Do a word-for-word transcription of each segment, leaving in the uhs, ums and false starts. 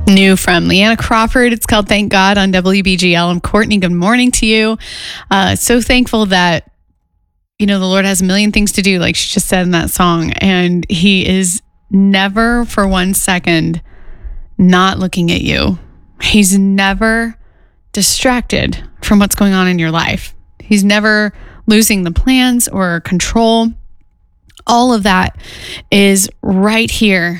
New from Leanna Crawford. It's called Thank God on W B G L. I'm Courtney. Good morning to you. Uh, so thankful that, you know, the Lord has a million things to do, like she just said in that song. And he is never for one second not looking at you. He's never distracted from what's going on in your life. He's never losing the plans or control. All of that is right here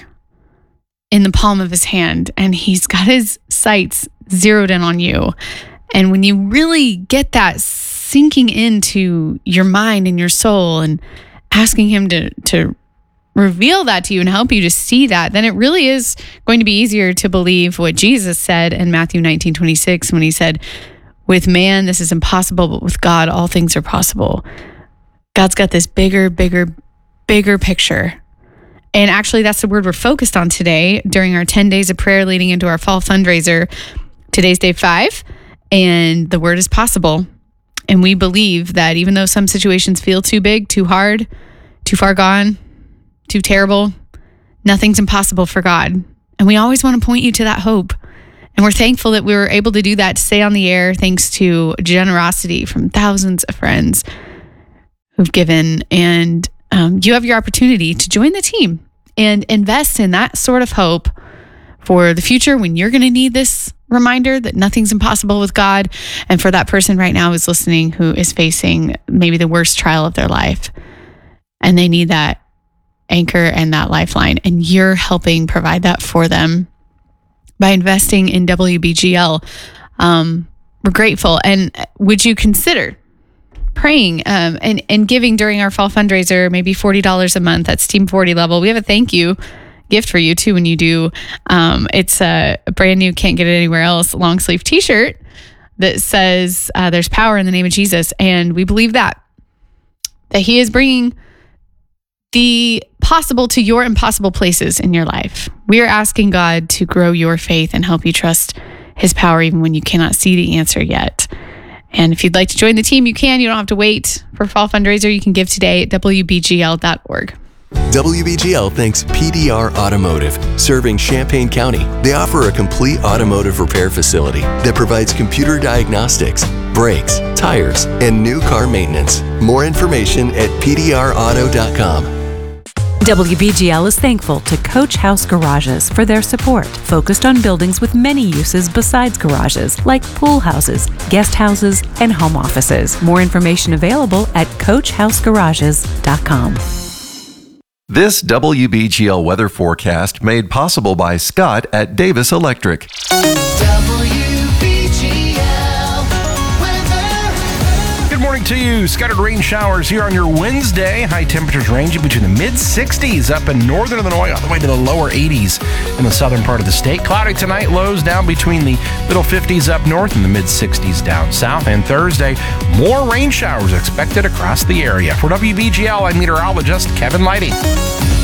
in the palm of his hand, and he's got his sights zeroed in on you. And when you really get that sinking into your mind and your soul and asking him to to reveal that to you and help you to see that, then it really is going to be easier to believe what Jesus said in Matthew nineteen twenty-six when he said, with man, this is impossible, but with God, all things are possible. God's got this bigger, bigger, bigger picture. And actually, that's the word we're focused on today during our ten days of prayer leading into our fall fundraiser. Today's day five, and the word is possible. And we believe that even though some situations feel too big, too hard, too far gone, too terrible, nothing's impossible for God. And we always want to point you to that hope. And we're thankful that we were able to do that, to stay on the air, thanks to generosity from thousands of friends who've given. And um, you have your opportunity to join the team and invest in that sort of hope for the future when you're going to need this reminder that nothing's impossible with God. And for that person right now who's listening who is facing maybe the worst trial of their life, and they need that anchor and that lifeline, and you're helping provide that for them by investing in W B G L. Um, we're grateful. And would you consider praying um, and, and giving during our fall fundraiser, maybe forty dollars a month? That's Team forty level. We have a thank you gift for you too when you do. Um, it's a, a brand new, can't get it anywhere else, long sleeve t-shirt that says uh, there's power in the name of Jesus. And we believe that, that he is bringing the possible to your impossible places in your life. We are asking God to grow your faith and help you trust his power even when you cannot see the answer yet. And if you'd like to join the team, you can. You don't have to wait for fall fundraiser. You can give today at W B G L dot org. W B G L thanks P D R Automotive, serving Champaign County. They offer a complete automotive repair facility that provides computer diagnostics, brakes, tires, and new car maintenance. More information at P D R auto dot com. W B G L is thankful to Coach House Garages for their support, focused on buildings with many uses besides garages, like pool houses, guest houses, and home offices. More information available at coach house garages dot com. This W B G L weather forecast made possible by Scott at Davis Electric. Good morning to you. Scattered rain showers here on your Wednesday. High temperatures ranging between the mid sixties up in northern Illinois all the way to the lower eighties in the southern part of the state. Cloudy tonight, lows down between the middle fifties up north and the mid sixties down south. And Thursday, more rain showers expected across the area. For W B G L, I'm meteorologist Kevin Lighty.